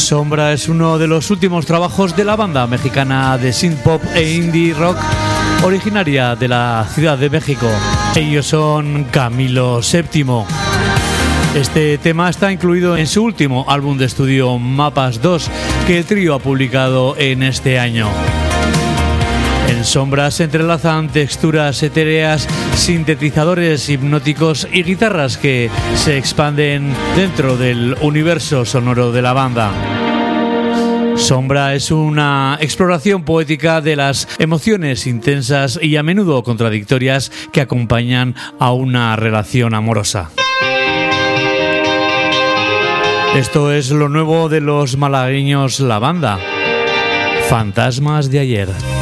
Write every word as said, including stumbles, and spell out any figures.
Sombra es uno de los últimos trabajos de la banda mexicana de synth pop e indie rock originaria de la Ciudad de México. Ellos son Camilo séptimo. Este tema está incluido en su último álbum de estudio Mapas dos, que el trío ha publicado en este año. En Sombra se entrelazan texturas etéreas, sintetizadores hipnóticos y guitarras que se expanden dentro del universo sonoro de la banda. Sombra es una exploración poética de las emociones intensas y a menudo contradictorias que acompañan a una relación amorosa. Esto es lo nuevo de los malagueños La Banda, Fantasmas de Ayer.